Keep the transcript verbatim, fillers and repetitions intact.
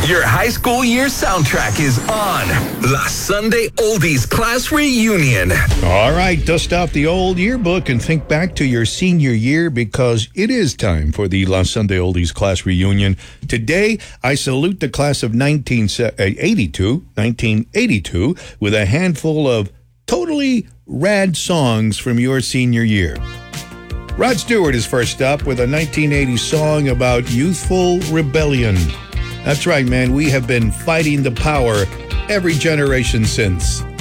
Your high school year soundtrack is on. La Sunday Oldies Class Reunion. All right, dust off the old yearbook and think back to your senior year because it is time for the La Sunday Oldies Class Reunion. Today, I salute the class of nineteen eighty-two, nineteen eighty-two with a handful of totally rad songs from your senior year. Rod Stewart is first up with a nineteen eighty song about youthful rebellion. That's right, man. We have been fighting the power every generation since.